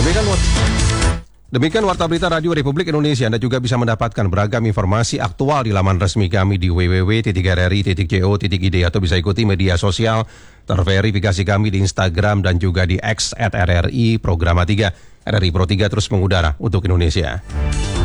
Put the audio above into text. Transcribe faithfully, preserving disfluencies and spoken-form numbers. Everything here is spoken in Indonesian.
Demikian Demikian Warta Berita Radio Republik Indonesia. Anda juga bisa mendapatkan beragam informasi aktual di laman resmi kami di w w w titik r r i titik co titik i d atau bisa ikuti media sosial terverifikasi kami di Instagram dan juga di X at R R I Programa tiga. R R I Pro tiga terus mengudara untuk Indonesia.